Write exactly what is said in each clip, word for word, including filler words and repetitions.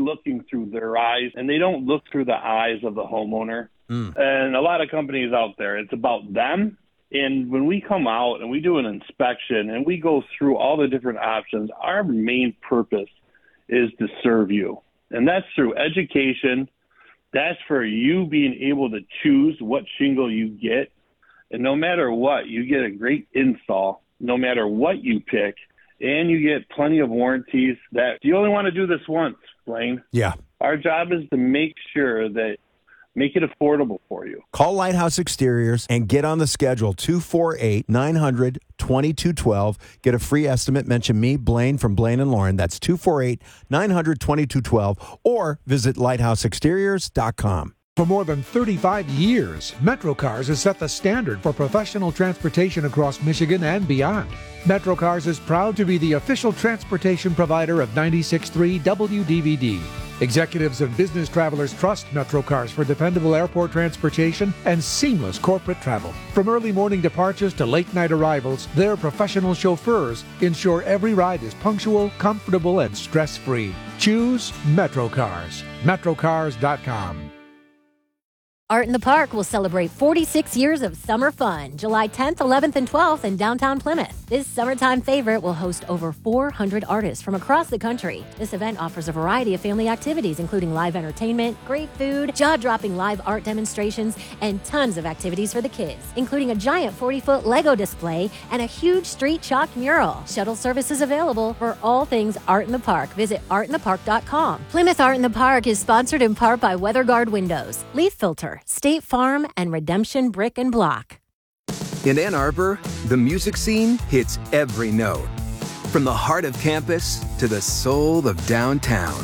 looking through their eyes, and they don't look through the eyes of the homeowner. Mm. And a lot of companies out there, it's about them. And when we come out and we do an inspection and we go through all the different options, our main purpose is to serve you. And that's through education. That's for you being able to choose what shingle you get. And no matter what, you get a great install, no matter what you pick. And you get plenty of warranties. That you only want to do this once, Blaine. Yeah. Our job is to make sure that make it affordable for you. Call Lighthouse Exteriors and get on the schedule, two four eight, nine hundred, twenty-two twelve. Get a free estimate. Mention me, Blaine, from Blaine and Lauren. That's two four eight, nine hundred, twenty-two twelve. Or visit lighthouse exteriors dot com. For more than thirty-five years, MetroCars has set the standard for professional transportation across Michigan and beyond. MetroCars is proud to be the official transportation provider of ninety-six point three W D V D. Executives and business travelers trust MetroCars for dependable airport transportation and seamless corporate travel. From early morning departures to late night arrivals, their professional chauffeurs ensure every ride is punctual, comfortable, and stress-free. Choose MetroCars. metrocars dot com. Art in the Park will celebrate forty-six years of summer fun, July tenth, eleventh, and twelfth in downtown Plymouth. This summertime favorite will host over four hundred artists from across the country. This event offers a variety of family activities, including live entertainment, great food, jaw-dropping live art demonstrations, and tons of activities for the kids, including a giant forty-foot Lego display and a huge street chalk mural. Shuttle service is available for all things Art in the Park. Visit art in the park dot com. Plymouth Art in the Park is sponsored in part by WeatherGuard Windows, Leaf Filter, State Farm, and Redemption Brick and Block. In Ann Arbor, the music scene hits every note. From the heart of campus to the soul of downtown.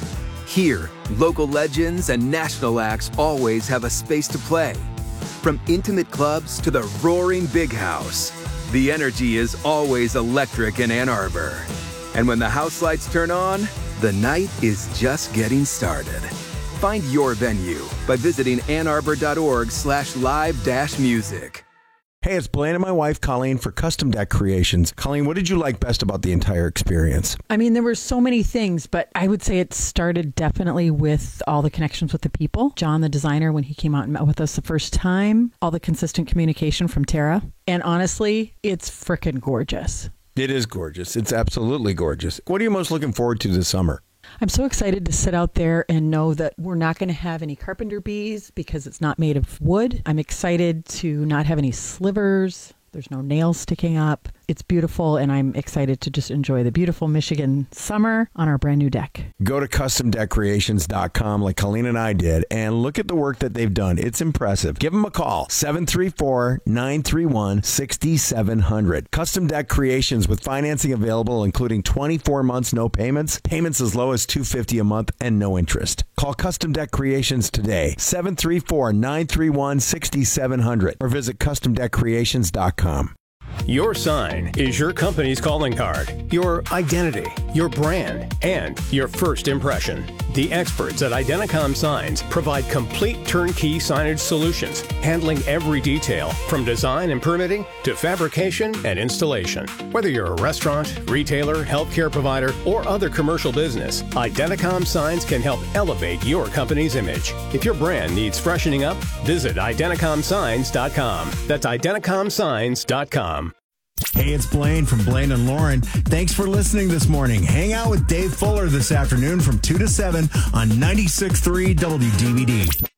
Here, local legends and national acts always have a space to play. From intimate clubs to the roaring big house, the energy is always electric in Ann Arbor. And when the house lights turn on, the night is just getting started. Find your venue by visiting annarbor.org slash live dash music. Hey, it's Blaine and my wife, Colleen, for Custom Deck Creations. Colleen, what did you like best about the entire experience? I mean, there were so many things, but I would say it started definitely with all the connections with the people. John, the designer, when he came out and met with us the first time, all the consistent communication from Tara. And honestly, it's frickin' gorgeous. It is gorgeous. It's absolutely gorgeous. What are you most looking forward to this summer? I'm so excited to sit out there and know that we're not going to have any carpenter bees because it's not made of wood. I'm excited to not have any slivers. There's no nails sticking up. It's beautiful, and I'm excited to just enjoy the beautiful Michigan summer on our brand new deck. Go to custom deck creations dot com like Colleen and I did, and look at the work that they've done. It's impressive. Give them a call, seven three four, nine three one, six seven zero zero. Custom Deck Creations with financing available, including twenty-four months, no payments, payments as low as two hundred fifty dollars a month, and no interest. Call Custom Deck Creations today, seven three four, nine three one, six seven zero zero, or visit custom deck creations dot com. Your sign is your company's calling card, your identity, your brand, and your first impression. The experts at Identicom Signs provide complete turnkey signage solutions, handling every detail from design and permitting to fabrication and installation. Whether you're a restaurant, retailer, healthcare provider, or other commercial business, Identicom Signs can help elevate your company's image. If your brand needs freshening up, visit identicom signs dot com. That's identicom signs dot com. Hey, it's Blaine from Blaine and Lauren. Thanks for listening this morning. Hang out with Dave Fuller this afternoon from two to seven on ninety-six point three W D V D.